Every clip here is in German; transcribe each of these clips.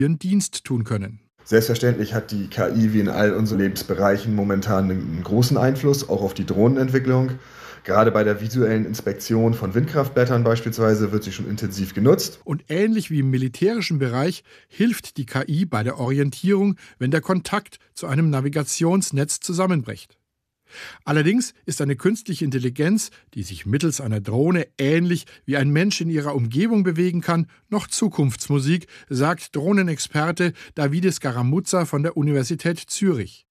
ihren Dienst tun können. Selbstverständlich hat die KI wie in all unseren Lebensbereichen momentan einen großen Einfluss, auch auf die Drohnenentwicklung. Gerade bei der visuellen Inspektion von Windkraftblättern beispielsweise wird sie schon intensiv genutzt. Und ähnlich wie im militärischen Bereich hilft die KI bei der Orientierung, wenn der Kontakt zu einem Navigationsnetz zusammenbricht. Allerdings ist eine künstliche Intelligenz, die sich mittels einer Drohne ähnlich wie ein Mensch in ihrer Umgebung bewegen kann, noch Zukunftsmusik, sagt Drohnenexperte Davide Scaramuzza von der Universität Zürich.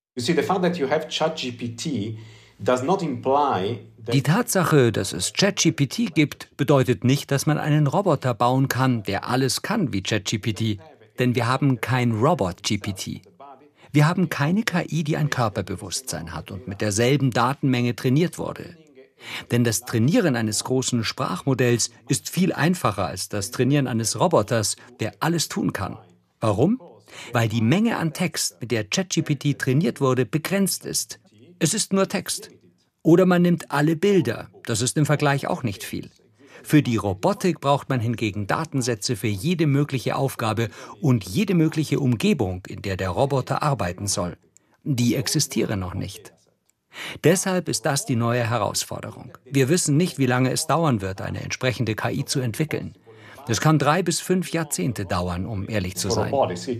Die Tatsache, dass es ChatGPT gibt, bedeutet nicht, dass man einen Roboter bauen kann, der alles kann wie ChatGPT. Denn wir haben kein Robot-GPT. Wir haben keine KI, die ein Körperbewusstsein hat und mit derselben Datenmenge trainiert wurde. Denn das Trainieren eines großen Sprachmodells ist viel einfacher als das Trainieren eines Roboters, der alles tun kann. Warum? Weil die Menge an Text, mit der ChatGPT trainiert wurde, begrenzt ist. Es ist nur Text. Oder man nimmt alle Bilder. Das ist im Vergleich auch nicht viel. Für die Robotik braucht man hingegen Datensätze für jede mögliche Aufgabe und jede mögliche Umgebung, in der der Roboter arbeiten soll. Die existieren noch nicht. Deshalb ist das die neue Herausforderung. Wir wissen nicht, wie lange es dauern wird, eine entsprechende KI zu entwickeln. Das kann 3 bis 5 Jahrzehnte dauern, um ehrlich zu sein.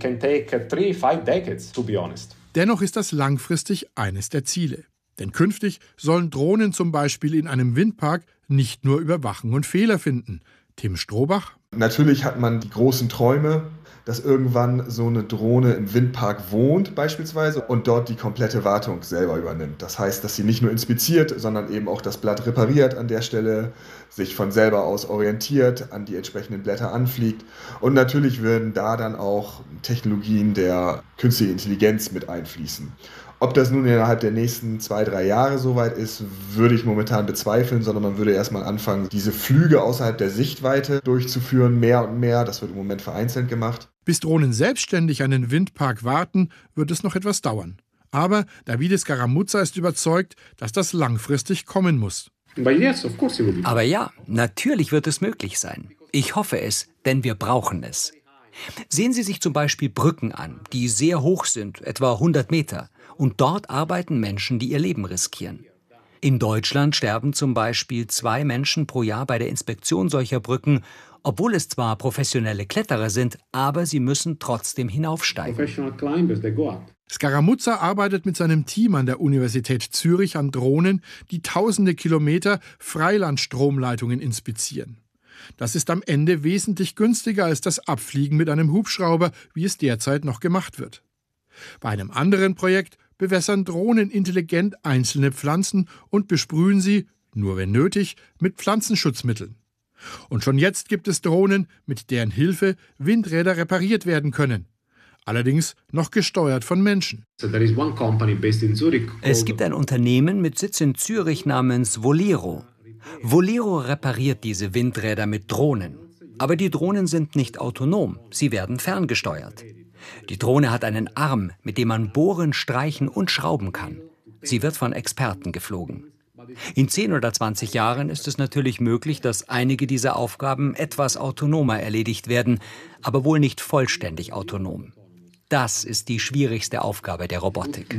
Dennoch ist das langfristig eines der Ziele. Denn künftig sollen Drohnen zum Beispiel in einem Windpark nicht nur überwachen und Fehler finden. Tim Strohbach? Natürlich hat man die großen Träume, dass irgendwann so eine Drohne im Windpark wohnt beispielsweise und dort die komplette Wartung selber übernimmt. Das heißt, dass sie nicht nur inspiziert, sondern eben auch das Blatt repariert an der Stelle, sich von selber aus orientiert, an die entsprechenden Blätter anfliegt. Und natürlich würden da dann auch Technologien der künstlichen Intelligenz mit einfließen. Ob das nun innerhalb der nächsten 2-3 Jahre soweit ist, würde ich momentan bezweifeln, sondern man würde erstmal anfangen, diese Flüge außerhalb der Sichtweite durchzuführen, mehr und mehr. Das wird im Moment vereinzelt gemacht. Bis Drohnen selbstständig einen Windpark warten, wird es noch etwas dauern. Aber Davide Scaramuzza ist überzeugt, dass das langfristig kommen muss. Aber ja, natürlich wird es möglich sein. Ich hoffe es, denn wir brauchen es. Sehen Sie sich zum Beispiel Brücken an, die sehr hoch sind, etwa 100 Meter. Und dort arbeiten Menschen, die ihr Leben riskieren. In Deutschland sterben zum Beispiel 2 Menschen pro Jahr bei der Inspektion solcher Brücken, obwohl es zwar professionelle Kletterer sind, aber sie müssen trotzdem hinaufsteigen. Scaramuzza arbeitet mit seinem Team an der Universität Zürich an Drohnen, die tausende Kilometer Freilandstromleitungen inspizieren. Das ist am Ende wesentlich günstiger als das Abfliegen mit einem Hubschrauber, wie es derzeit noch gemacht wird. Bei einem anderen Projekt bewässern Drohnen intelligent einzelne Pflanzen und besprühen sie, nur wenn nötig, mit Pflanzenschutzmitteln. Und schon jetzt gibt es Drohnen, mit deren Hilfe Windräder repariert werden können. Allerdings noch gesteuert von Menschen. Es gibt ein Unternehmen mit Sitz in Zürich namens Volero. Volero repariert diese Windräder mit Drohnen. Aber die Drohnen sind nicht autonom, sie werden ferngesteuert. Die Drohne hat einen Arm, mit dem man bohren, streichen und schrauben kann. Sie wird von Experten geflogen. In 10 oder 20 Jahren ist es natürlich möglich, dass einige dieser Aufgaben etwas autonomer erledigt werden, aber wohl nicht vollständig autonom. Das ist die schwierigste Aufgabe der Robotik.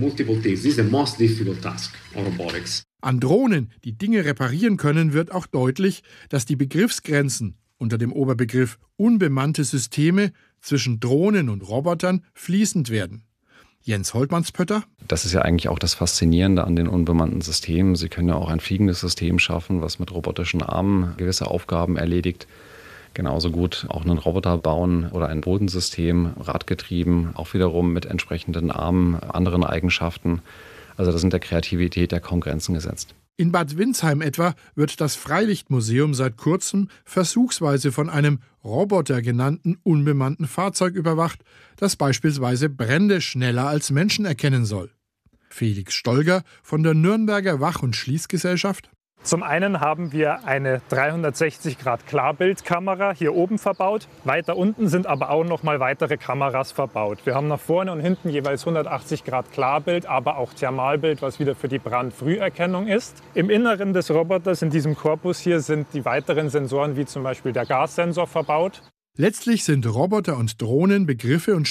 An Drohnen, die Dinge reparieren können, wird auch deutlich, dass die Begriffsgrenzen unter dem Oberbegriff unbemannte Systeme zwischen Drohnen und Robotern fließend werden. Jens Holtmanns-Pötter? Das ist ja eigentlich auch das Faszinierende an den unbemannten Systemen. Sie können ja auch ein fliegendes System schaffen, was mit robotischen Armen gewisse Aufgaben erledigt. Genauso gut auch einen Roboter bauen oder ein Bodensystem, radgetrieben, auch wiederum mit entsprechenden Armen, anderen Eigenschaften. Also da sind der Kreativität ja kaum Grenzen gesetzt. In Bad Windsheim etwa wird das Freilichtmuseum seit kurzem versuchsweise von einem Roboter genannten unbemannten Fahrzeug überwacht, das beispielsweise Brände schneller als Menschen erkennen soll. Felix Stolger von der Nürnberger Wach- und Schließgesellschaft. Zum einen haben wir eine 360-Grad-Klarbildkamera hier oben verbaut. Weiter unten sind aber auch noch mal weitere Kameras verbaut. Wir haben nach vorne und hinten jeweils 180 Grad Klarbild, aber auch Thermalbild, was wieder für die Brandfrüherkennung ist. Im Inneren des Roboters, in diesem Korpus hier, sind die weiteren Sensoren wie zum Beispiel der Gassensor verbaut. Letztlich sind Roboter und Drohnen Begriffe und